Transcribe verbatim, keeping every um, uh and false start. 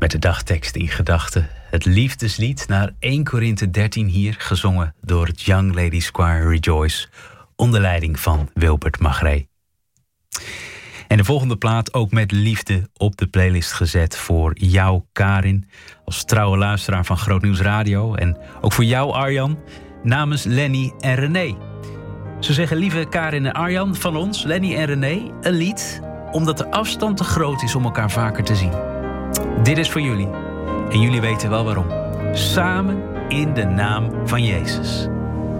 Met de dagtekst in gedachten. Het liefdeslied naar Eerste Korinthe dertien hier, gezongen door het Young Ladies Choir Rejoice, onder leiding van Wilbert Magré. En de volgende plaat ook met liefde op de playlist gezet voor jou, Karin, als trouwe luisteraar van Groot Nieuws Radio. En ook voor jou, Arjan, namens Lenny en René. Ze zeggen, lieve Karin en Arjan, van ons, Lenny en René, een lied omdat de afstand te groot is om elkaar vaker te zien. Dit is voor jullie. En jullie weten wel waarom. Samen in de naam van Jezus.